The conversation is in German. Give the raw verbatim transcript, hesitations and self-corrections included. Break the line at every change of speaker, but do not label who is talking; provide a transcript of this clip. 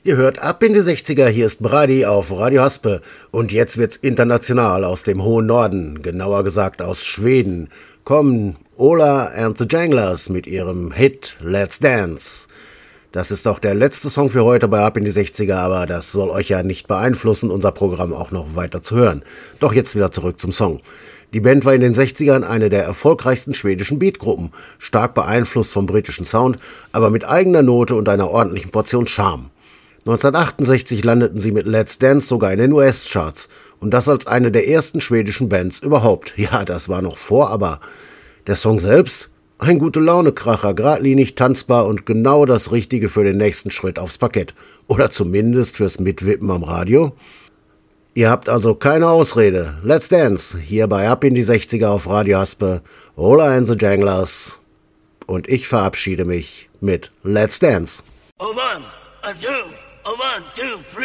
Ihr hört ab in die sechziger, hier ist Brady auf Radio Haspe. Und jetzt wird's international aus dem hohen Norden, genauer gesagt aus Schweden, kommen Ola and the Janglers mit ihrem Hit Let's Dance. Das ist auch der letzte Song für heute bei Ab in die sechziger, aber das soll euch ja nicht beeinflussen, unser Programm auch noch weiter zu hören. Doch jetzt wieder zurück zum Song. Die Band war in den sechzigern eine der erfolgreichsten schwedischen Beatgruppen, stark beeinflusst vom britischen Sound, aber mit eigener Note und einer ordentlichen Portion Charme. neunzehnhundertachtundsechzig landeten sie mit Let's Dance sogar in den U S-Charts und das als eine der ersten schwedischen Bands überhaupt. Ja, das war noch vor, aber der Song selbst? Ein Gute-Laune-Kracher, geradlinig, tanzbar und genau das Richtige für den nächsten Schritt aufs Parkett. Oder zumindest fürs Mitwippen am Radio. Ihr habt also keine Ausrede. Let's Dance, hier bei Ab in die sechziger auf Radio Haspe, Ola and the Janglers. Und ich verabschiede mich mit Let's Dance.
Oh, one, a two, a one, two, three.